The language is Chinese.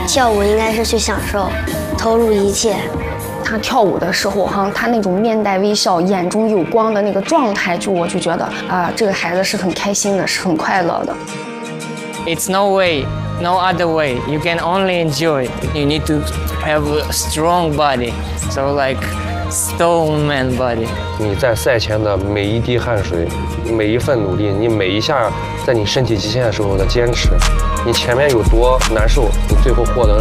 跳舞应该是去享受，投入一切。 他跳舞的时候哈，他那种面带微笑、眼中有光的那个状态，我就觉得啊，这个孩子是很开心的，是很快乐的。 It's no way, no other way. You can only enjoy. You need to have a strong body, so like stone man body. 你在赛前的每一滴汗水，每一份努力，你每一下在你身体极限的时候的坚持，你前面有多难受，你最后获得